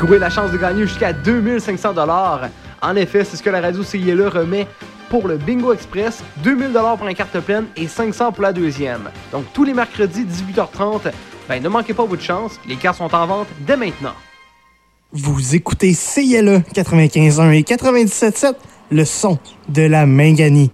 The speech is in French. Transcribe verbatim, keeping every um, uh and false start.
Courez la chance de gagner jusqu'à deux mille cinq cents dollars. En effet, c'est ce que la radio C I L E remet pour le Bingo Express, deux mille dollars pour la carte pleine et cinq cents pour la deuxième. Donc tous les mercredis, dix-huit heures trente, ben ne manquez pas votre chance, les cartes sont en vente dès maintenant. Vous écoutez C I L E quatre-vingt-quinze point un et quatre-vingt-dix-sept point sept, le son de la Minganie.